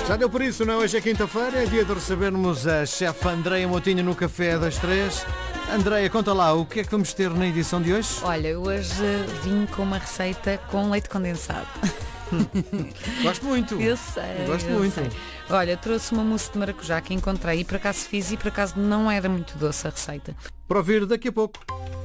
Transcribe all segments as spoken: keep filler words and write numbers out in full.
Já deu por isso, não? Hoje é quinta-feira, é dia de recebermos a chefe Andreia Moutinho no Café das Três. Andreia, conta lá, o que é que vamos ter na edição de hoje? Olha, hoje vim com uma receita com leite condensado. Gosto muito. Eu sei. Gosto eu muito. sei. Olha, trouxe uma mousse de maracujá que encontrei e por acaso fiz e por acaso não era muito doce a receita. Para ouvir daqui a pouco.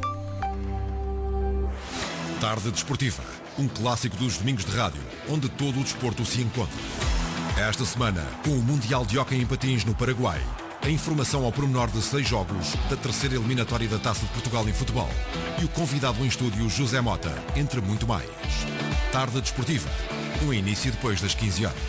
Tarde Desportiva, um clássico dos domingos de rádio, onde todo o desporto se encontra. Esta semana, com o Mundial de Hóquei em Patins no Paraguai, a informação ao pormenor de seis jogos da terceira eliminatória da Taça de Portugal em futebol e o convidado em estúdio José Mota, entre muito mais. Tarde Desportiva, com início depois das quinze horas.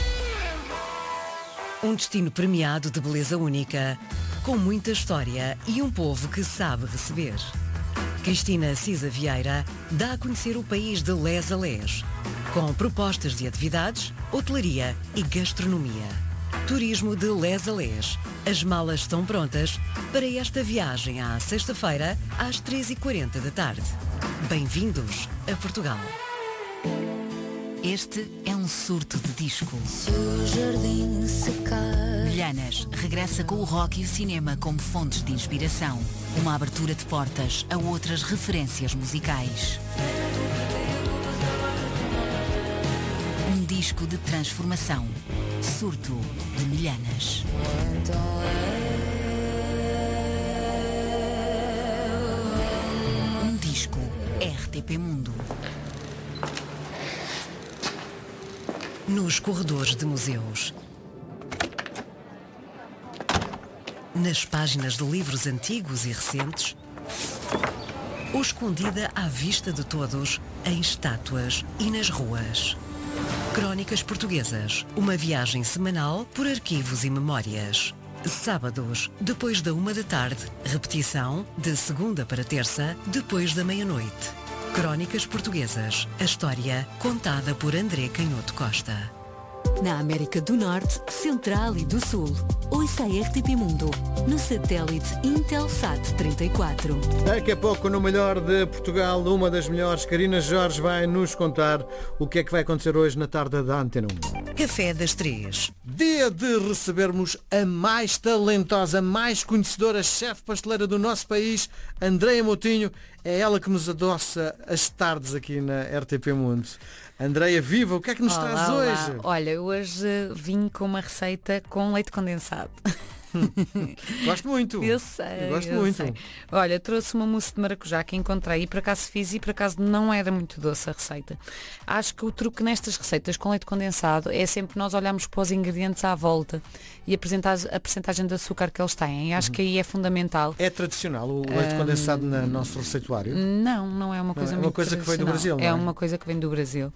Um destino premiado de beleza única, com muita história e um povo que sabe receber. Cristina Cisa Vieira dá a conhecer o país de les a les, com propostas de atividades, hotelaria e gastronomia. Turismo de les a les. As malas estão prontas para esta viagem à sexta-feira às três e quarenta da tarde. Bem-vindos a Portugal. Este é um surto de disco. Se o jardim secar. Milhanas regressa com o rock e o cinema como fontes de inspiração. Uma abertura de portas a outras referências musicais. Um disco de transformação. Surto de Milhanas. Um disco R T P Mundo. Nos corredores de museus, nas páginas de livros antigos e recentes, ou escondida à vista de todos em estátuas e nas ruas. Crónicas Portuguesas, uma viagem semanal por arquivos e memórias. Sábados, depois da uma da tarde, repetição de segunda para terça, depois da meia-noite. Crónicas Portuguesas, a história contada por André Canhoto Costa. Na América do Norte, Central e do Sul. Ouça a R T P Mundo, no satélite Intelsat trinta e quatro. Daqui a pouco, no Melhor de Portugal, uma das melhores, Karina Jorge vai nos contar o que é que vai acontecer hoje na tarde da Antena um. Café das Três. Dia de recebermos a mais talentosa, mais conhecedora chefe pasteleira do nosso país, Andreia Moutinho. É ela que nos adoça as tardes aqui na R T P Mundo. Andreia, viva, o que é que nos Olá, traz olá. hoje? Olha, hoje vim com uma receita com leite condensado. Gosto muito. Eu sei, Eu gosto eu muito. sei. Olha, trouxe uma mousse de maracujá que encontrei e por acaso fiz e por acaso não era muito doce a receita. Acho que o truque nestas receitas com leite condensado é sempre nós olharmos para os ingredientes à volta e apresentar a percentagem de açúcar que eles têm. E acho Uhum. que aí é fundamental. É tradicional o leite condensado no nosso receituário? Não, não é uma coisa é uma muito coisa que vem do tradicional. Brasil, não é? É uma coisa que vem do Brasil.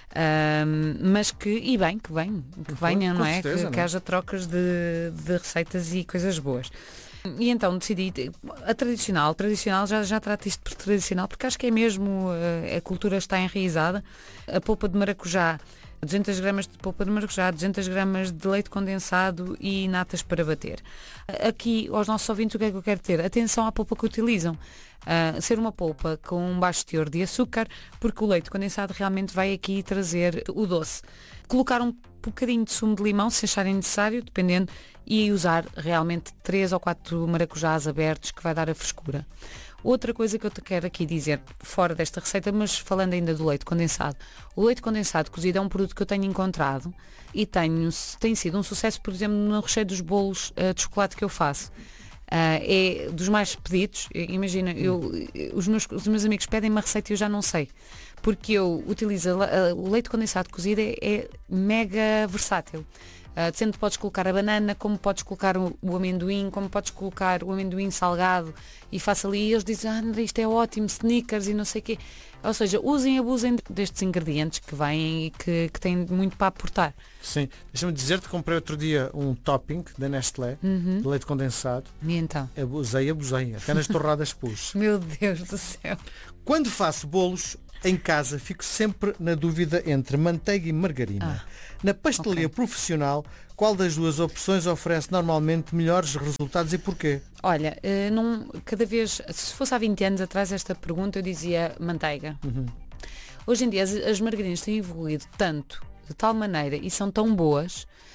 Ahm, mas que, e bem, que vem, que venha, com não é? certeza, que, não é? que haja trocas de, de receitas e coisas boas. E então decidi, a tradicional, tradicional já, já trato isto por tradicional, porque acho que é mesmo, a, a cultura está enraizada. A polpa de maracujá, duzentas gramas de polpa de maracujá, duzentas gramas de leite condensado e natas para bater. Aqui, aos nossos ouvintes, o que é que eu quero ter? Atenção à polpa que utilizam. Uh, ser uma polpa com um baixo teor de açúcar, porque o leite condensado realmente vai aqui trazer o doce. Colocar um bocadinho de sumo de limão, se acharem necessário, dependendo, e usar realmente três ou quatro maracujás abertos, que vai dar a frescura. Outra coisa que eu te quero aqui dizer, fora desta receita, mas falando ainda do leite condensado. O leite condensado cozido é um produto que eu tenho encontrado e tenho, tem sido um sucesso, por exemplo, no recheio dos bolos uh, de chocolate que eu faço. Uh, é dos mais pedidos. Imagina, eu, os, meus, os meus amigos pedem uma receita e eu já não sei, porque eu utilizo a, a, o leite condensado cozido é, é mega versátil. Uh, sendo que podes colocar a banana, como podes colocar o, o amendoim, como podes colocar o amendoim salgado, e faço ali e eles dizem, ah, André, isto é ótimo, sneakers e não sei o quê. Ou seja, usem e abusem destes ingredientes que vêm e que, que têm muito para aportar. Sim, deixa-me dizer-te que comprei outro dia um topping da Nestlé, Uhum. de leite condensado. E então? Abusei, abusei, até nas torradas pus. Meu Deus do céu. Quando faço bolos em casa, fico sempre na dúvida entre manteiga e margarina. Ah, Na pastelaria ok. profissional, qual das duas opções oferece normalmente melhores resultados e porquê? Olha, eh, não, cada vez, se fosse há vinte anos atrás esta pergunta eu dizia manteiga. Uhum. Hoje em dia as, as margarinas têm evoluído tanto, de tal maneira, e são tão boas,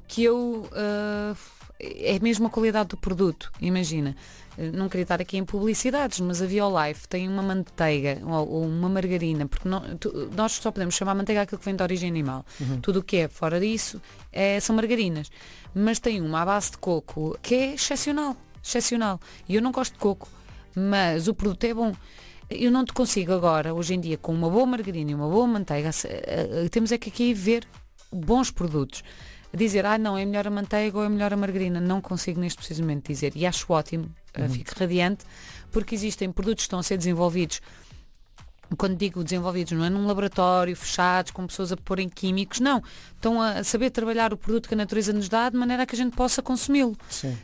que eu uh, é mesmo a qualidade do produto. Imagina, não queria estar aqui em publicidades, mas a Violife tem uma manteiga ou, ou uma margarina, porque não, tu, nós só podemos chamar manteiga aquilo que vem de origem animal. Uhum. Tudo o que é fora disso é, são margarinas. Mas tem uma à base de coco que é excepcional, excepcional. E eu não gosto de coco, mas o produto é bom. Eu não te consigo agora, hoje em dia, com uma boa margarina e uma boa manteiga, temos é que aqui ver bons produtos. Dizer, ah não, é melhor a manteiga ou é melhor a margarina, não consigo neste preciso momento dizer. E acho ótimo, uhum. fico radiante, porque existem produtos que estão a ser desenvolvidos, quando digo desenvolvidos, não é num laboratório, fechados, com pessoas a porem químicos, não. Estão a saber trabalhar o produto que a natureza nos dá de maneira a que a gente possa consumi-lo.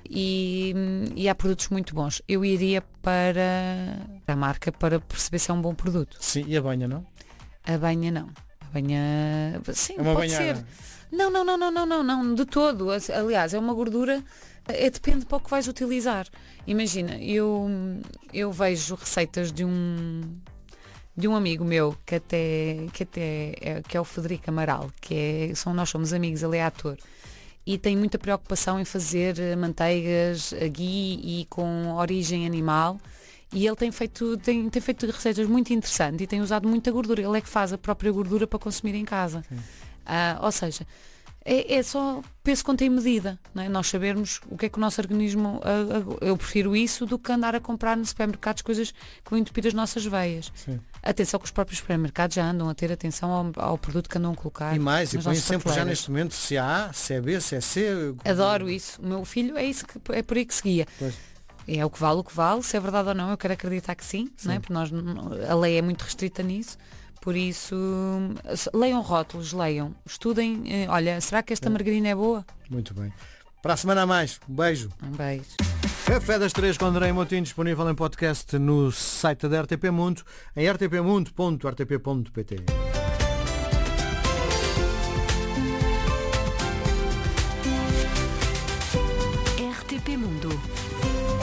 E, e há produtos muito bons. Eu iria para a marca para perceber se é um bom produto. Sim, e a banha, não? A banha não. A banha, sim, é uma pode banhada. ser. Não, não, não, não, não, não, não, de todo. Aliás, é uma gordura, é, depende para o que vais utilizar. Imagina, eu, eu vejo receitas de um de um amigo meu que até, que até é, que é o Frederico Amaral, que é, são, nós somos amigos, ele é ator. E tem muita preocupação em fazer manteigas a ghee e com origem animal. E ele tem feito, tem, tem feito receitas muito interessantes e tem usado muita gordura. Ele é que faz a própria gordura para consumir em casa. Ah, ou seja, é, é só peso, conta e medida. Não é? Nós sabermos o que é que o nosso organismo... A, a, eu prefiro isso do que andar a comprar no supermercados coisas que vão entupir as nossas veias. Sim. Atenção que os próprios supermercados já andam a ter atenção ao, ao produto que andam a colocar. E mais, e põem sempre já neste momento se é A, se é B, se é C. Adoro isso. O meu filho é, isso que, é por aí que seguia. Pois. É o que vale o que vale, se é verdade ou não, eu quero acreditar que sim, sim. Não é? Porque nós, a lei é muito restrita nisso, por isso leiam rótulos, leiam, estudem, olha, será que esta é. margarina é boa? Muito bem. Para a semana a mais, um beijo. Um beijo. Café das Três com André Moutinho, disponível em podcast no site da R T P Mundo, em r t p mundo ponto r t p ponto p t.